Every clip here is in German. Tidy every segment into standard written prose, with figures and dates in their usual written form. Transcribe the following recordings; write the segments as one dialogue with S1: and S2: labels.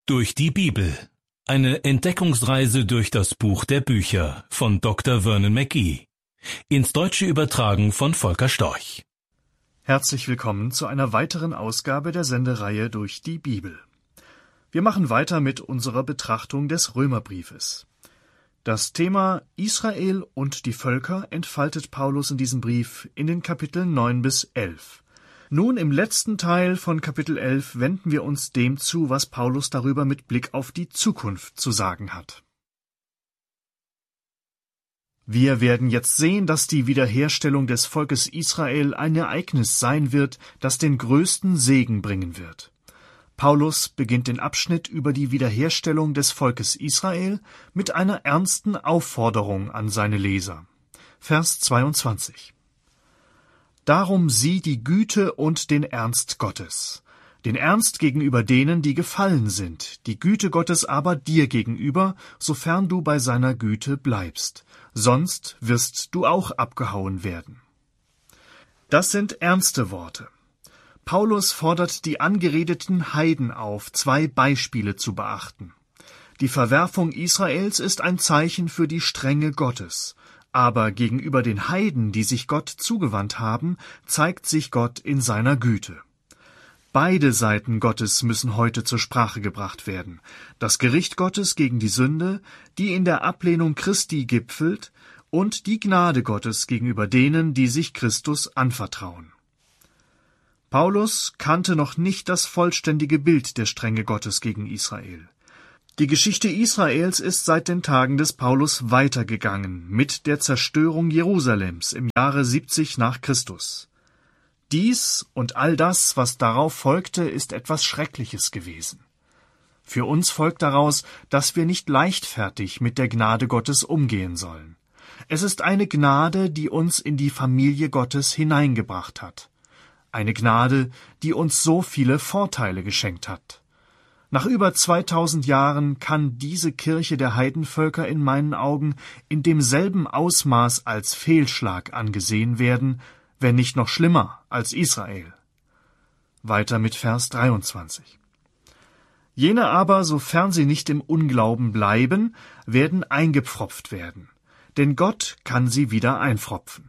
S1: Durch die Bibel. Eine Entdeckungsreise durch das Buch der Bücher von Dr. Vernon McGee. Ins Deutsche übertragen von Volker Storch.
S2: Herzlich willkommen zu einer weiteren Ausgabe der Sendereihe Durch die Bibel. Wir machen weiter mit unserer Betrachtung des Römerbriefes. Das Thema Israel und die Völker entfaltet Paulus in diesem Brief in den Kapiteln 9 bis 11. Nun im letzten Teil von Kapitel 11 wenden wir uns dem zu, was Paulus darüber mit Blick auf die Zukunft zu sagen hat. Wir werden jetzt sehen, dass die Wiederherstellung des Volkes Israel ein Ereignis sein wird, das den größten Segen bringen wird. Paulus beginnt den Abschnitt über die Wiederherstellung des Volkes Israel mit einer ernsten Aufforderung an seine Leser. Vers 22. Darum sieh die Güte und den Ernst Gottes, den Ernst gegenüber denen, die gefallen sind, die Güte Gottes aber dir gegenüber, sofern du bei seiner Güte bleibst, sonst wirst du auch abgehauen werden. Das sind ernste Worte. Paulus fordert die angeredeten Heiden auf, 2 Beispiele zu beachten. Die Verwerfung Israels ist ein Zeichen für die Strenge Gottes. Aber gegenüber den Heiden, die sich Gott zugewandt haben, zeigt sich Gott in seiner Güte. Beide Seiten Gottes müssen heute zur Sprache gebracht werden. Das Gericht Gottes gegen die Sünde, die in der Ablehnung Christi gipfelt, und die Gnade Gottes gegenüber denen, die sich Christus anvertrauen. Paulus kannte noch nicht das vollständige Bild der Strenge Gottes gegen Israel. Die Geschichte Israels ist seit den Tagen des Paulus weitergegangen mit der Zerstörung Jerusalems im Jahre 70 nach Christus. Dies und all das, was darauf folgte, ist etwas Schreckliches gewesen. Für uns folgt daraus, dass wir nicht leichtfertig mit der Gnade Gottes umgehen sollen. Es ist eine Gnade, die uns in die Familie Gottes hineingebracht hat. Eine Gnade, die uns so viele Vorteile geschenkt hat. Nach über 2000 Jahren kann diese Kirche der Heidenvölker in meinen Augen in demselben Ausmaß als Fehlschlag angesehen werden, wenn nicht noch schlimmer als Israel. Weiter mit Vers 23. Jene aber, sofern sie nicht im Unglauben bleiben, werden eingepfropft werden, denn Gott kann sie wieder einpfropfen.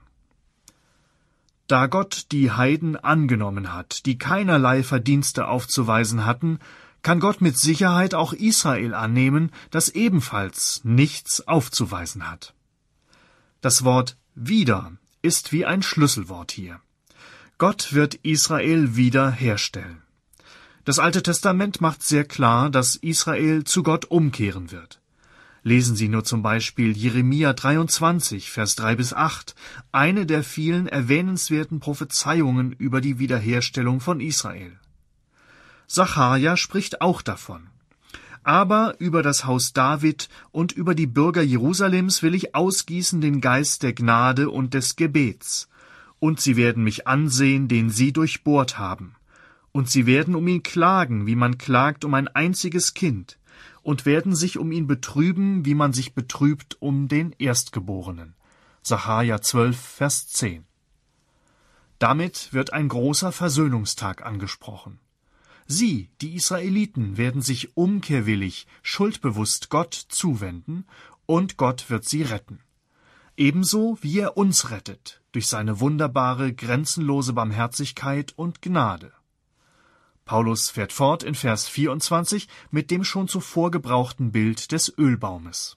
S2: Da Gott die Heiden angenommen hat, die keinerlei Verdienste aufzuweisen hatten, kann Gott mit Sicherheit auch Israel annehmen, das ebenfalls nichts aufzuweisen hat. Das Wort wieder ist wie ein Schlüsselwort hier. Gott wird Israel wieder herstellen. Das Alte Testament macht sehr klar, dass Israel zu Gott umkehren wird. Lesen Sie nur zum Beispiel Jeremia 23, Vers 3 bis 8, eine der vielen erwähnenswerten Prophezeiungen über die Wiederherstellung von Israel. Sacharja spricht auch davon. Aber über das Haus David und über die Bürger Jerusalems will ich ausgießen den Geist der Gnade und des Gebets. Und sie werden mich ansehen, den sie durchbohrt haben. Und sie werden um ihn klagen, wie man klagt um ein einziges Kind, und werden sich um ihn betrüben, wie man sich betrübt um den Erstgeborenen. Sacharja 12, Vers 10. Damit wird ein großer Versöhnungstag angesprochen. Sie, die Israeliten, werden sich umkehrwillig, schuldbewusst Gott zuwenden, und Gott wird sie retten. Ebenso wie er uns rettet, durch seine wunderbare, grenzenlose Barmherzigkeit und Gnade. Paulus fährt fort in Vers 24 mit dem schon zuvor gebrauchten Bild des Ölbaumes.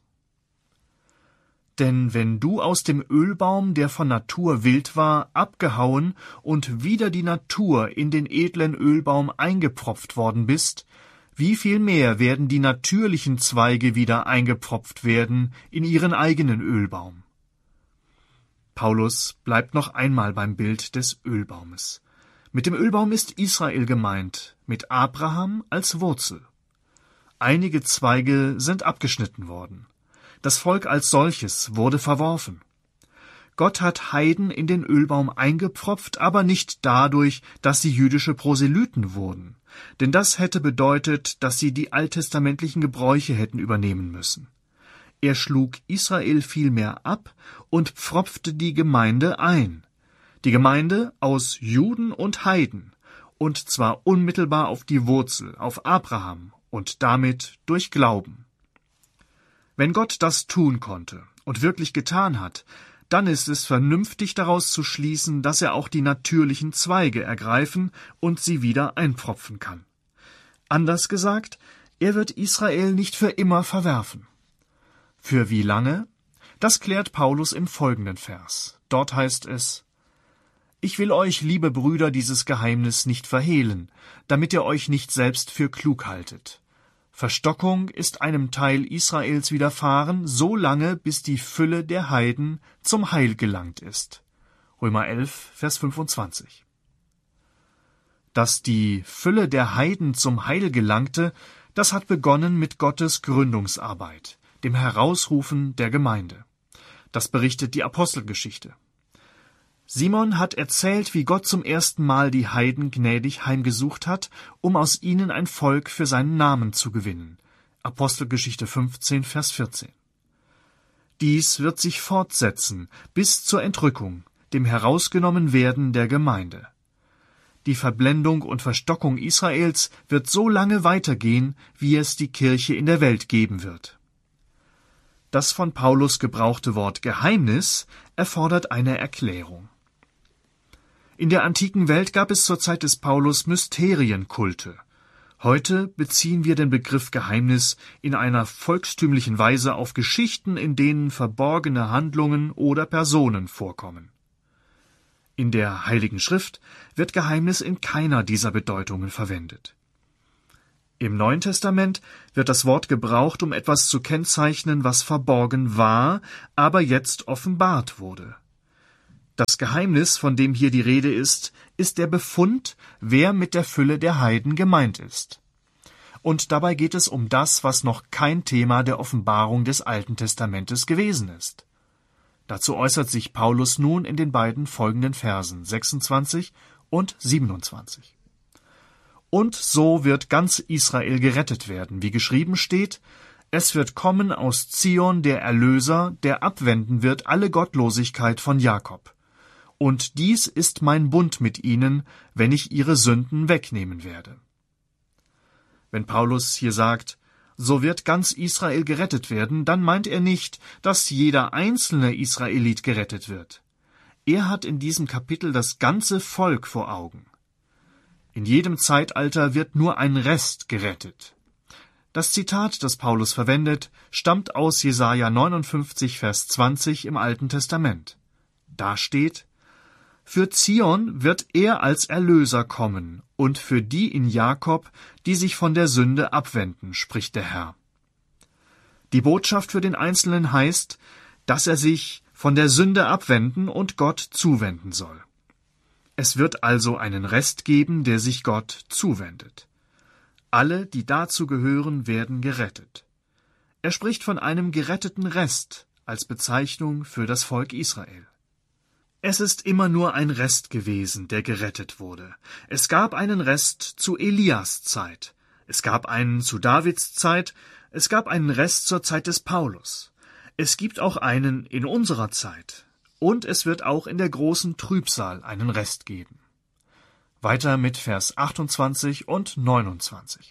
S2: Denn wenn du aus dem Ölbaum, der von Natur wild war, abgehauen und wider die Natur in den edlen Ölbaum eingepfropft worden bist, wie viel mehr werden die natürlichen Zweige wieder eingepfropft werden in ihren eigenen Ölbaum? Paulus bleibt noch einmal beim Bild des Ölbaumes. Mit dem Ölbaum ist Israel gemeint, mit Abraham als Wurzel. Einige Zweige sind abgeschnitten worden. Das Volk als solches wurde verworfen. Gott hat Heiden in den Ölbaum eingepfropft, aber nicht dadurch, dass sie jüdische Proselyten wurden. Denn das hätte bedeutet, dass sie die alttestamentlichen Gebräuche hätten übernehmen müssen. Er schlug Israel vielmehr ab und pfropfte die Gemeinde ein. Die Gemeinde aus Juden und Heiden, und zwar unmittelbar auf die Wurzel, auf Abraham und damit durch Glauben. Wenn Gott das tun konnte und wirklich getan hat, dann ist es vernünftig daraus zu schließen, dass er auch die natürlichen Zweige ergreifen und sie wieder einpfropfen kann. Anders gesagt, er wird Israel nicht für immer verwerfen. Für wie lange? Das klärt Paulus im folgenden Vers. Dort heißt es: Ich will euch, liebe Brüder, dieses Geheimnis nicht verhehlen, damit ihr euch nicht selbst für klug haltet. Verstockung ist einem Teil Israels widerfahren, so lange, bis die Fülle der Heiden zum Heil gelangt ist. Römer 11, Vers 25. Dass die Fülle der Heiden zum Heil gelangte, das hat begonnen mit Gottes Gründungsarbeit, dem Herausrufen der Gemeinde. Das berichtet die Apostelgeschichte. Simon hat erzählt, wie Gott zum ersten Mal die Heiden gnädig heimgesucht hat, um aus ihnen ein Volk für seinen Namen zu gewinnen. Apostelgeschichte 15, Vers 14. Dies wird sich fortsetzen bis zur Entrückung, dem Herausgenommenwerden der Gemeinde. Die Verblendung und Verstockung Israels wird so lange weitergehen, wie es die Kirche in der Welt geben wird. Das von Paulus gebrauchte Wort Geheimnis erfordert eine Erklärung. In der antiken Welt gab es zur Zeit des Paulus Mysterienkulte. Heute beziehen wir den Begriff Geheimnis in einer volkstümlichen Weise auf Geschichten, in denen verborgene Handlungen oder Personen vorkommen. In der Heiligen Schrift wird Geheimnis in keiner dieser Bedeutungen verwendet. Im Neuen Testament wird das Wort gebraucht, um etwas zu kennzeichnen, was verborgen war, aber jetzt offenbart wurde. Das Geheimnis, von dem hier die Rede ist der Befund, wer mit der Fülle der Heiden gemeint ist. Und dabei geht es um das, was noch kein Thema der Offenbarung des Alten Testamentes gewesen ist. Dazu äußert sich Paulus nun in den beiden folgenden Versen 26 und 27. Und so wird ganz Israel gerettet werden, wie geschrieben steht: Es wird kommen aus Zion der Erlöser, der abwenden wird alle Gottlosigkeit von Jakob. Und dies ist mein Bund mit ihnen, wenn ich ihre Sünden wegnehmen werde. Wenn Paulus hier sagt, so wird ganz Israel gerettet werden, dann meint er nicht, dass jeder einzelne Israelit gerettet wird. Er hat in diesem Kapitel das ganze Volk vor Augen. In jedem Zeitalter wird nur ein Rest gerettet. Das Zitat, das Paulus verwendet, stammt aus Jesaja 59, Vers 20 im Alten Testament. Da steht: Für Zion wird er als Erlöser kommen und für die in Jakob, die sich von der Sünde abwenden, spricht der Herr. Die Botschaft für den Einzelnen heißt, dass er sich von der Sünde abwenden und Gott zuwenden soll. Es wird also einen Rest geben, der sich Gott zuwendet. Alle, die dazu gehören, werden gerettet. Er spricht von einem geretteten Rest als Bezeichnung für das Volk Israel. Es ist immer nur ein Rest gewesen, der gerettet wurde. Es gab einen Rest zu Elias Zeit. Es gab einen zu Davids Zeit. Es gab einen Rest zur Zeit des Paulus. Es gibt auch einen in unserer Zeit. Und es wird auch in der großen Trübsal einen Rest geben. Weiter mit Vers 28 und 29.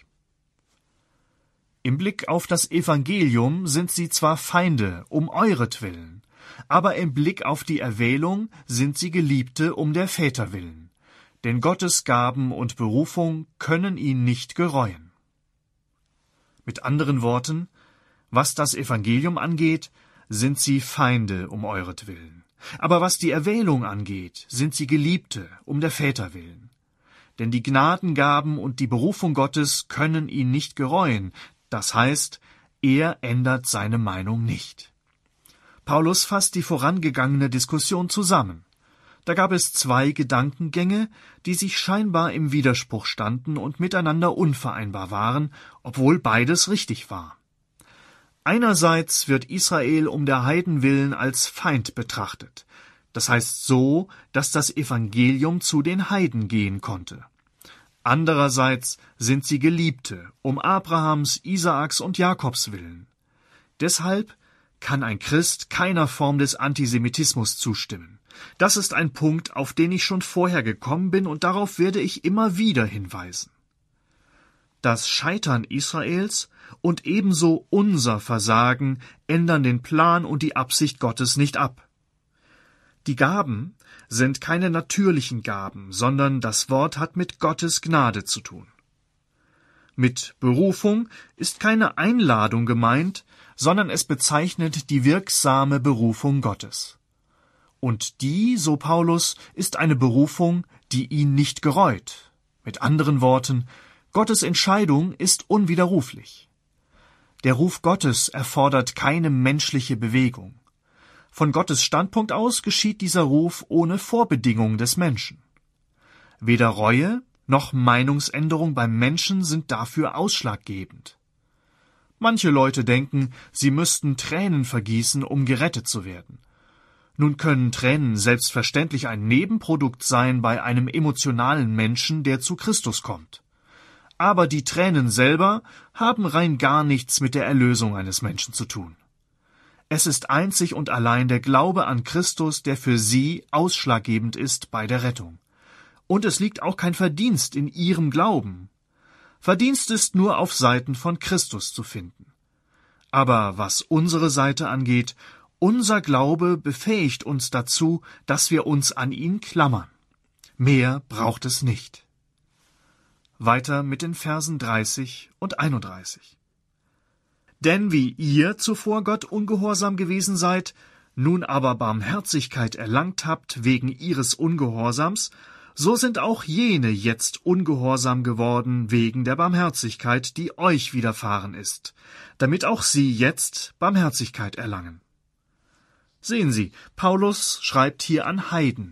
S2: Im Blick auf das Evangelium sind sie zwar Feinde, um euretwillen, aber im Blick auf die Erwählung sind sie Geliebte um der Väter willen. Denn Gottes Gaben und Berufung können ihn nicht gereuen. Mit anderen Worten, was das Evangelium angeht, sind sie Feinde um euretwillen. Aber was die Erwählung angeht, sind sie Geliebte um der Väter willen. Denn die Gnadengaben und die Berufung Gottes können ihn nicht gereuen. Das heißt, er ändert seine Meinung nicht. Paulus fasst die vorangegangene Diskussion zusammen. Da gab es zwei Gedankengänge, die sich scheinbar im Widerspruch standen und miteinander unvereinbar waren, obwohl beides richtig war. Einerseits wird Israel um der Heiden willen als Feind betrachtet. Das heißt so, dass das Evangelium zu den Heiden gehen konnte. Andererseits sind sie Geliebte, um Abrahams, Isaaks und Jakobs willen. Deshalb kann ein Christ keiner Form des Antisemitismus zustimmen. Das ist ein Punkt, auf den ich schon vorher gekommen bin, und darauf werde ich immer wieder hinweisen. Das Scheitern Israels und ebenso unser Versagen ändern den Plan und die Absicht Gottes nicht ab. Die Gaben sind keine natürlichen Gaben, sondern das Wort hat mit Gottes Gnade zu tun. Mit Berufung ist keine Einladung gemeint, sondern es bezeichnet die wirksame Berufung Gottes. Und die, so Paulus, ist eine Berufung, die ihn nicht gereut. Mit anderen Worten, Gottes Entscheidung ist unwiderruflich. Der Ruf Gottes erfordert keine menschliche Bewegung. Von Gottes Standpunkt aus geschieht dieser Ruf ohne Vorbedingung des Menschen. Weder Reue noch Meinungsänderung beim Menschen sind dafür ausschlaggebend. Manche Leute denken, sie müssten Tränen vergießen, um gerettet zu werden. Nun können Tränen selbstverständlich ein Nebenprodukt sein bei einem emotionalen Menschen, der zu Christus kommt. Aber die Tränen selber haben rein gar nichts mit der Erlösung eines Menschen zu tun. Es ist einzig und allein der Glaube an Christus, der für sie ausschlaggebend ist bei der Rettung. Und es liegt auch kein Verdienst in ihrem Glauben. Verdienst ist nur auf Seiten von Christus zu finden. Aber was unsere Seite angeht, unser Glaube befähigt uns dazu, dass wir uns an ihn klammern. Mehr braucht es nicht. Weiter mit den Versen 30 und 31. Denn wie ihr zuvor Gott ungehorsam gewesen seid, nun aber Barmherzigkeit erlangt habt wegen ihres Ungehorsams, so sind auch jene jetzt ungehorsam geworden wegen der Barmherzigkeit, die euch widerfahren ist, damit auch sie jetzt Barmherzigkeit erlangen. Sehen Sie, Paulus schreibt hier an Heiden.